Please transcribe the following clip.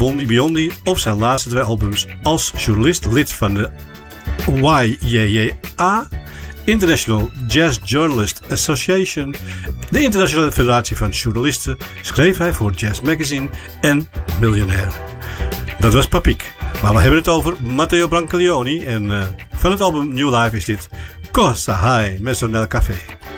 Biondi op zijn laatste 2 albums als journalist lid van de YJJA, International Jazz Journalist Association, de Internationale Federatie van Journalisten, schreef hij voor Jazz Magazine en Millionaire. Dat was Papiek. Maar we hebben het over Matteo Brancaleoni en van het album New Life is dit Costa High Mezzo nel Café.